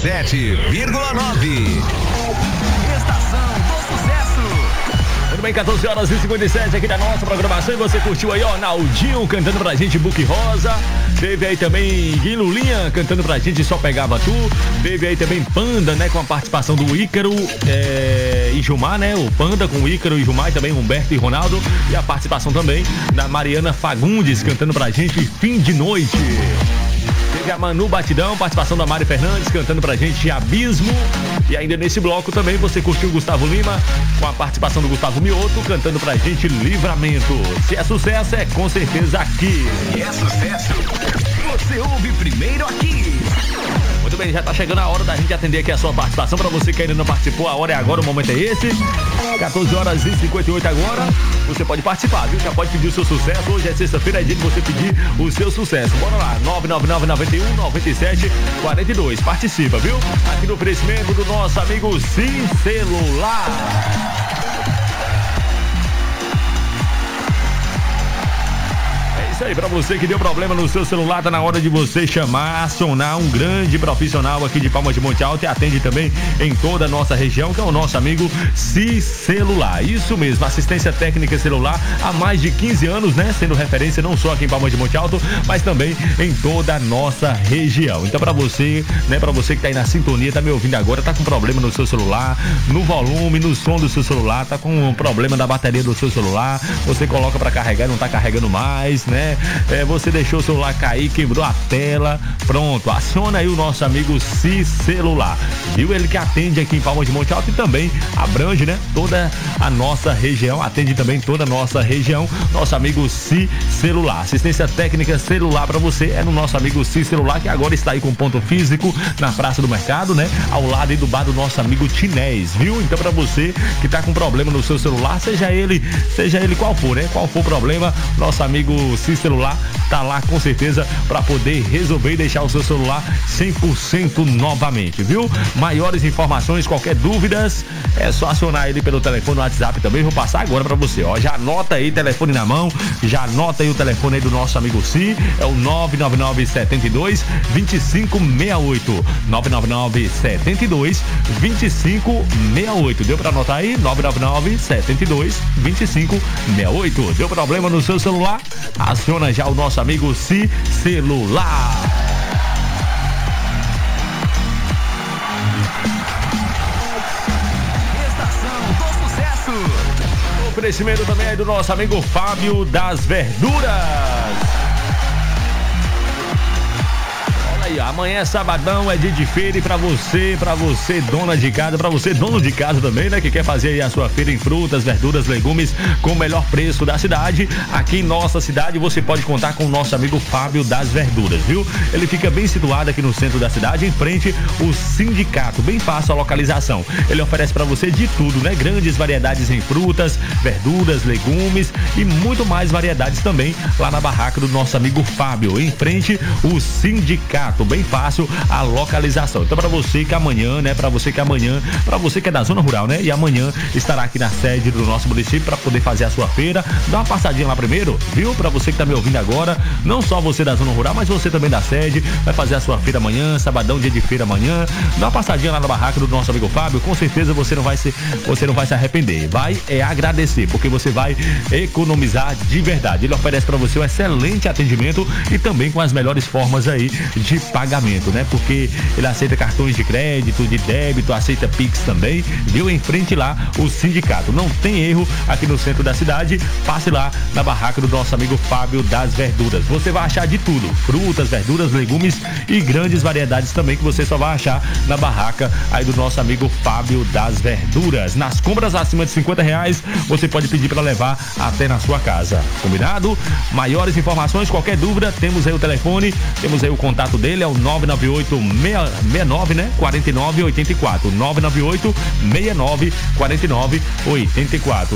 107,9. Estação do Sucesso. Muito bem, 14h57 aqui na nossa programação. E você curtiu aí, ó, Naldinho cantando pra gente Book Rosa. Teve aí também Guilulinha cantando pra gente Só Pegava Tu. Teve aí também Panda, né, com a participação do Ícaro e Gilmar, né? O Panda com o Ícaro e Gilmar, e também Humberto e Ronaldo. E a participação também da Mariana Fagundes cantando pra gente Fim de Noite. Teve a Manu Batidão, participação da Mari Fernandes cantando pra gente Abismo. E ainda nesse bloco também você curtiu o Gustavo Lima com a participação do Gustavo Mioto cantando pra gente Livramento. Se é sucesso, é com certeza aqui. Se é sucesso, você ouve primeiro aqui. Muito bem, já tá chegando a hora da gente atender aqui a sua participação. Pra você que ainda não participou, a hora é agora, o momento é esse. 14h58 agora. Você pode participar, viu? Já pode pedir o seu sucesso. Hoje é sexta-feira, é dia de você pedir o seu sucesso. Bora lá, 999-91-97-42. Participa, viu? Aqui no oferecimento do nosso amigo Sim Celular. Isso aí, pra você que deu problema no seu celular, tá na hora de você chamar, acionar um grande profissional aqui de Palmas de Monte Alto e atende também em toda a nossa região, que é o nosso amigo Si Celular. Isso mesmo, assistência técnica celular há mais de 15 anos, né? Sendo referência não só aqui em Palmas de Monte Alto, mas também em toda a nossa região. Então, pra você, né? Pra você que tá aí na sintonia, tá me ouvindo agora, tá com problema no seu celular, no volume, no som do seu celular, tá com um problema da bateria do seu celular, você coloca pra carregar e não tá carregando mais, né? Você deixou o celular cair, quebrou a tela, pronto, aciona aí o nosso amigo Si Celular, viu? Ele que atende aqui em Palmas de Monte Alto e também abrange, né, toda a nossa região, atende também toda a nossa região, nosso amigo Si Celular, assistência técnica celular pra você é no nosso amigo Si Celular, que agora está aí com ponto físico na Praça do Mercado, né, ao lado aí do bar do nosso amigo Tinés, viu? Então pra você que tá com problema no seu celular, seja ele qual for, né, qual for o problema, nosso amigo Si Celular tá lá com certeza para poder resolver e deixar o seu celular 100% novamente, viu? Maiores informações, qualquer dúvidas, é só acionar ele pelo telefone no WhatsApp também. Vou passar agora para você, ó. Já anota aí, telefone na mão, já anota aí o telefone aí do nosso amigo Si, é o 999-72-2568. 999-72-2568. Deu para anotar aí? 999-72-2568. Deu problema no seu celular? Aciona já o nosso amigo Si Celular. Estação do Sucesso. O oferecimento também é do nosso amigo Fábio das Verduras. Aí, amanhã é sabadão, é dia de feira, e pra você dona de casa, pra você dono de casa também, né, que quer fazer aí a sua feira em frutas, verduras, legumes com o melhor preço da cidade, aqui em nossa cidade você pode contar com o nosso amigo Fábio das Verduras, viu? Ele fica bem situado aqui no centro da cidade, em frente ao sindicato, bem fácil a localização. Ele oferece pra você de tudo, né? Grandes variedades em frutas, verduras, legumes e muito mais variedades também lá na barraca do nosso amigo Fábio, em frente ao sindicato. Bem fácil a localização. Então, para você que amanhã, para você que é da zona rural, né? E amanhã estará aqui na sede do nosso município para poder fazer a sua feira. Dá uma passadinha lá primeiro, viu? Para você que tá me ouvindo agora, não só você da zona rural, mas você também da sede, vai fazer a sua feira amanhã, sabadão, dia de feira amanhã. Dá uma passadinha lá na barraca do nosso amigo Fábio, com certeza você não vai se arrepender. Vai agradecer, porque você vai economizar de verdade. Ele oferece para você um excelente atendimento e também com as melhores formas aí de pagamento, né? Porque ele aceita cartões de crédito, de débito, aceita Pix também, viu? Em frente lá, o sindicato. Não tem erro aqui no centro da cidade. Passe lá na barraca do nosso amigo Fábio das Verduras. Você vai achar de tudo: frutas, verduras, legumes e grandes variedades também, que você só vai achar na barraca aí do nosso amigo Fábio das Verduras. Nas compras acima de R$50, você pode pedir para levar até na sua casa. Combinado? Maiores informações, qualquer dúvida, temos aí o telefone, temos aí o contato dele, é o 998-69, né? 4984. 998-69-4984.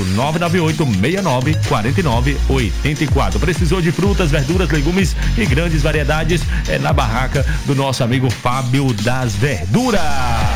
998-69-4984. Precisou de frutas, verduras, legumes e grandes variedades? É na barraca do nosso amigo Fábio das Verduras.